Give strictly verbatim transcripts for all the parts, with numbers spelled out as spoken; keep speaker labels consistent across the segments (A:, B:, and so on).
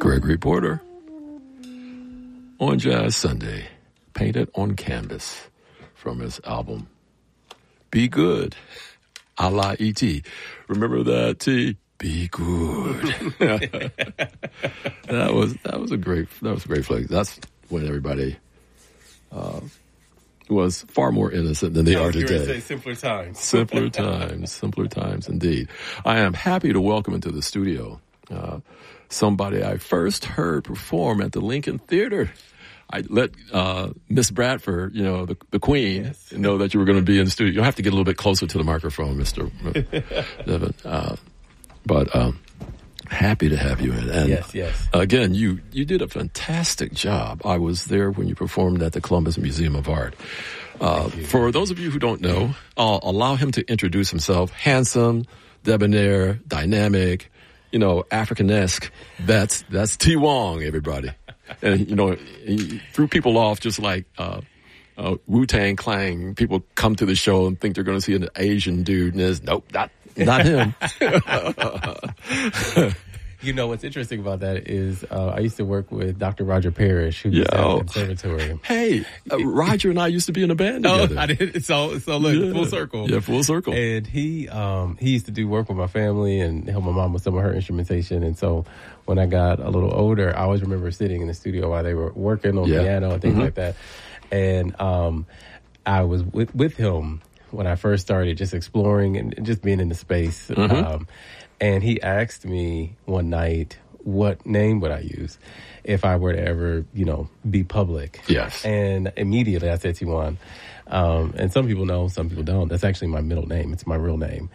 A: Gregory Porter on Jazz Sunday, Painted on Canvas, from his album Be Good, a la E T. Remember that, T? Be good. that was that was a great that was a great flick. That's when everybody uh, was far more innocent than they
B: I
A: are
B: was
A: today.
B: Say simpler times.
A: Simpler times, simpler times indeed. I am happy to welcome into the studio uh, somebody I first heard perform at the Lincoln Theater. I let uh, Miss Bradford, you know, the, the Queen, yes. know that you were going to be in the studio. You'll have to get a little bit closer to the microphone, Mister Devin. Uh, but um, happy to have you in. And
B: yes, yes.
A: Again, you, you did a fantastic job. I was there when you performed at the Columbus Museum of Art. Uh, for those of you who don't know, I'll allow him to introduce himself. Handsome, debonair, dynamic, you know, African-esque. That's, that's T. Wong, everybody. And, you know, he threw people off just like uh, uh, Wu-Tang Clan. People come to the show and think they're going to see an Asian dude, and there's, nope, not, not him.
B: You know, what's interesting about that is uh, I used to work with Doctor Roger Parrish, who was
A: yeah.
B: at the conservatory.
A: Hey, uh, Roger and I used to be in a band together.
B: Oh, I did. So, so look,
A: yeah.
B: full circle.
A: Yeah, full circle.
B: And he, um, he used to do work with my family and help my mom with some of her instrumentation. And so when I got a little older, I always remember sitting in the studio while they were working on
A: yeah.
B: piano and things
A: mm-hmm.
B: like that. And um, I was with, with him when I first started just exploring and just being in the space.
A: Mm-hmm.
B: Um, and he asked me one night, what name would I use if I were to ever, you know, be public?
A: Yes.
B: And immediately I said Tiwan. Um, and some people know, some people don't. That's actually my middle name. It's my real name.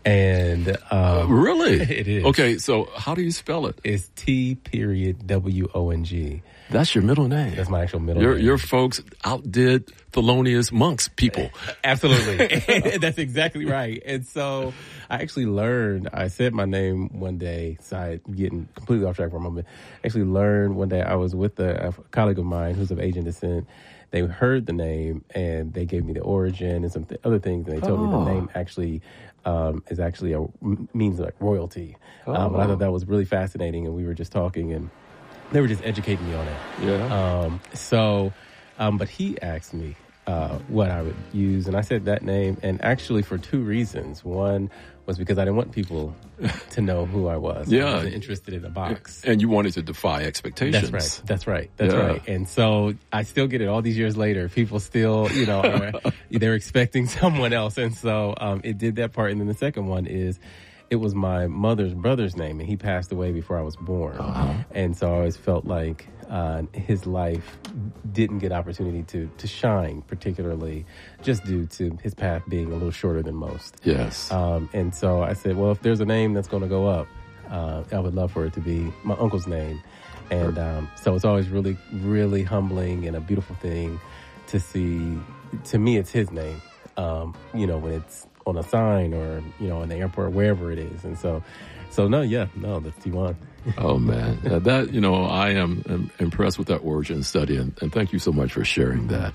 B: And um,
A: uh, really?
B: It is.
A: Okay, so how do you spell it?
B: It's T period W O N G.
A: That's your middle name.
B: That's my actual middle
A: your,
B: name.
A: Your folks outdid Thelonious Monk's people.
B: Absolutely. That's exactly right. And so I actually learned, I said my name one day, side getting completely off track for a moment. Actually learned one day I was with a, a colleague of mine who's of Asian descent. They heard the name and they gave me the origin and some th- other things. And they told
A: oh.
B: me the name actually um, is actually a means like royalty.
A: Oh.
B: Um, and I thought that was really fascinating. And we were just talking and they were just educating me on it.
A: Yeah.
B: Um, so, um, but he asked me uh, what I would use, and I said that name, and actually for two reasons. One was because I didn't want people to know who I was.
A: Yeah.
B: I wasn't interested in a box.
A: And you wanted to defy expectations.
B: That's right. That's right. That's
A: yeah.
B: right. And so I still get it all these years later. People still, you know, are, they're expecting someone else. And so um, it did that part. And then the second one is, it was my mother's brother's name, and he passed away before I was born.
A: Uh-huh.
B: And so I always felt like uh, his life didn't get opportunity to, to shine, particularly just due to his path being a little shorter than most.
A: Yes.
B: Um, and so I said, well, if there's a name that's going to go up, uh, I would love for it to be my uncle's name. And um, so it's always really, really humbling and a beautiful thing to see. To me, it's his name, um, you know, when it's on a sign or, you know, in the airport, wherever it is. And so, so no, yeah, no, that's Tiwan.
A: Oh, man. Uh, that, you know, I am, am impressed with that origin study, and, and thank you so much for sharing that.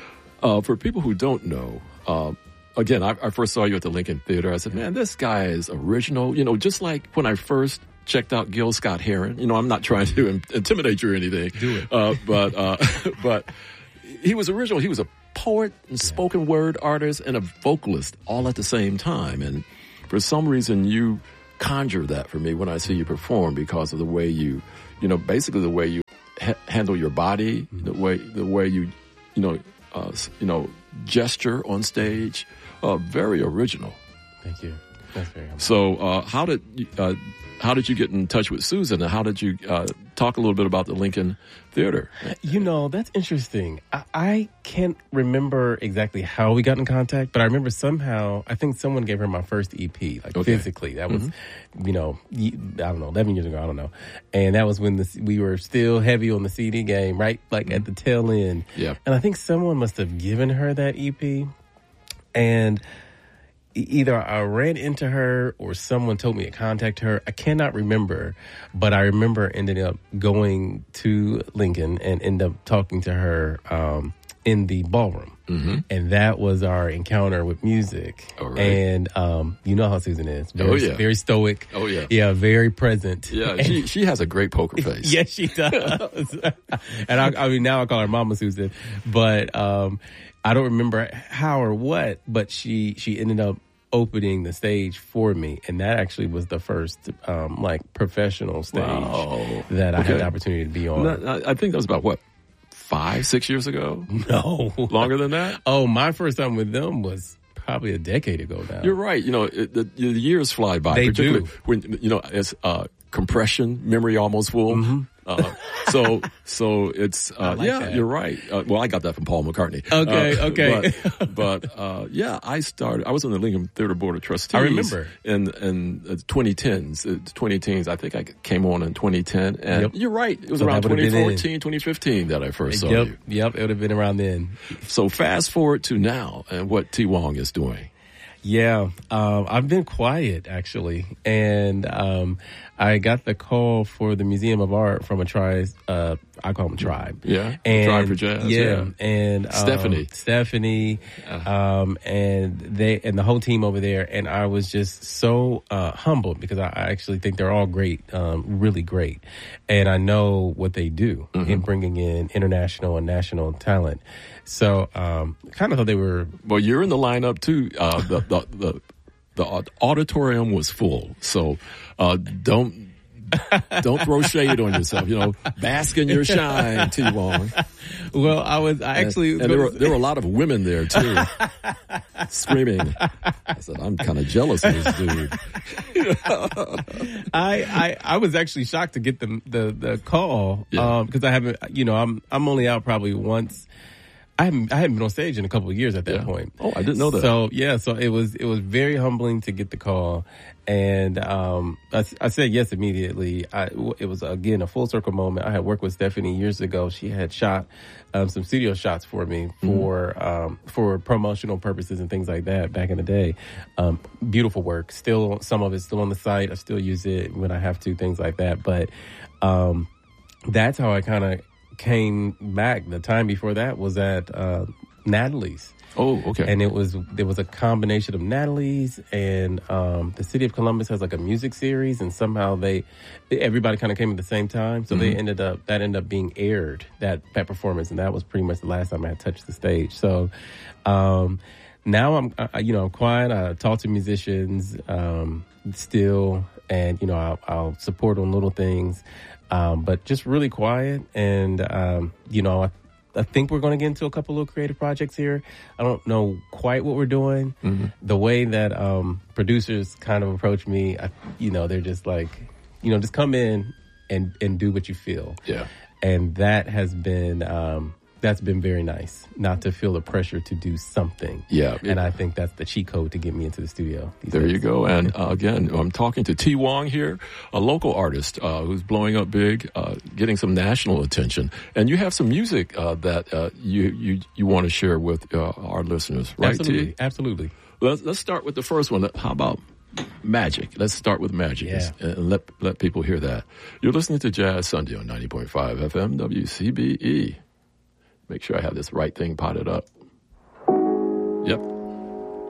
A: Uh, for people who don't know, uh, again, I, I first saw you at the Lincoln Theater. I said, man, this guy is original. You know, just like when I first checked out Gil Scott-Heron. You know, I'm not trying to in- intimidate you or anything.
B: Do it.
A: Uh, but, uh, but he was original. He was a poet and spoken word artist and a vocalist all at the same time. And for some reason, you conjure that for me when I see you perform because of the way you, you know, basically the way you ha- handle your body, mm-hmm. the way, the way you, you know, uh, you know, gesture on stage. Uh, very original.
B: Thank you. That's very humble.
A: So, uh, how did you, uh, how did you get in touch with Susan, and how did you uh, talk a little bit about the Lincoln Theater?
B: You know, that's interesting. I, I can't remember exactly how we got in contact, but I remember somehow, I think someone gave her my first E P, like
A: okay.
B: physically. That was,
A: mm-hmm.
B: you know, I don't know, eleven years ago, I don't know. And that was when the, we were still heavy on the C D game, right? Like mm-hmm. at the tail end.
A: Yeah.
B: And I think someone must have given her that E P. And either I ran into her or someone told me to contact her. I cannot remember, but I remember ending up going to Lincoln and end up talking to her um, in the ballroom.
A: Mm-hmm.
B: And that was our encounter with music.
A: All right.
B: And um, you know how Susan is. Very,
A: Oh, yeah.
B: Very stoic.
A: Oh, yeah.
B: Yeah, very present.
A: Yeah, she she has a great poker face.
B: Yes, she does. And I, I mean, now I call her Mama Susan. But um, I don't remember how or what, but she, she ended up opening the stage for me. And that actually was the first um, like professional stage
A: Wow.
B: that I
A: Okay.
B: had the opportunity to be on.
A: No, I I think that was about, what, five, six years ago?
B: No.
A: Longer than that?
B: Oh, my first time with them was probably a decade ago now.
A: You're right. You know, it, the, the years fly by.
B: They
A: particularly
B: do.
A: when, you know, it's uh, compression, memory almost full.
B: Mm-hmm.
A: Uh, so, so it's, uh,
B: like
A: yeah,
B: that.
A: you're right. Uh, well, I got that from Paul McCartney.
B: Okay,
A: Uh,
B: okay.
A: But, but uh, yeah, I started, I was on the Lincoln Theater Board of Trustees.
B: I remember.
A: In, in the twenty tens, uh, twenty teens. I think I came on in twenty ten. And
B: Yep.
A: you're right. It was
B: So
A: around
B: that would've been
A: twenty
B: in.
A: fourteen, twenty fifteen that I first saw
B: Yep,
A: you.
B: yep, it would have been around then.
A: So fast forward to now and what T. Wong is doing.
B: Yeah, um, I've been quiet actually, and um, I got the call for the Museum of Art from a tribe. Uh, I call them tribe.
A: Yeah,
B: and
A: Tribe for Jazz, yeah.
B: and um,
A: Stephanie.
B: Stephanie, um, and they and the whole team over there. And I was just so uh, humbled because I, I actually think they're all great, um, really great, and I know what they do in bringing in international and national talent. So, um, kind of thought they were.
A: Well, you're in the lineup too. Uh, the, the the the auditorium was full, so uh, don't don't throw shade on yourself. You know, bask in your shine, T. Wong.
B: Well, I was I actually.
A: and, and there were there were a lot of women there too, screaming. I said, I'm kind of jealous of this dude.
B: I, I I was actually shocked to get the the the call
A: Yeah.
B: um, because I haven't. You know, I'm I'm only out probably once. I haven't I hadn't been on stage in a couple of years at that
A: Yeah.
B: point.
A: Oh, I didn't know that.
B: So yeah, so it was it was very humbling to get the call, and um, I, I said yes immediately. I, it was again a full circle moment. I had worked with Stephanie years ago. She had shot um, some studio shots for me for mm-hmm. um, for promotional purposes and things like that back in the day. Um, beautiful work. Still, some of it's still on the site. I still use it when I have to, things like that. But um, that's how I kind of came back. The time before that was at uh, Natalie's.
A: Oh, okay.
B: And it was there was a combination of Natalie's and um, the City of Columbus has like a music series, and somehow they everybody kind of came at the same time, so mm-hmm. they ended up that ended up being aired that that performance, and that was pretty much the last time I had touched the stage. So um, now I'm I, you know I'm quiet. I talk to musicians um, still, and you know I'll, I'll support on little things. Um, but just really quiet, and um, you know, I, I think we're going to get into a couple of creative projects here. I don't know quite what we're doing. Mm-hmm. The way that um, producers kind of approach me, I, you know, they're just like, you know, just come in and and do what you feel.
A: Yeah,
B: and that has been um, that's been very nice, not to feel the pressure to do something.
A: Yeah,
B: and I think that's the cheat code to get me into the studio.
A: There days. You go. And uh, again, I'm talking to T. Wong here, a local artist uh, who's blowing up big, uh, getting some national attention. And you have some music uh, that uh, you you you want to share with uh, our listeners, right?
B: Absolutely,
A: T?
B: absolutely.
A: Let's let's start with the first one. How about Magic? Let's start with Magic
B: yeah.
A: and let let people hear that. You're listening to Jazz Sunday on ninety point five F M W C B E. Make sure I have this right thing potted up. Yep.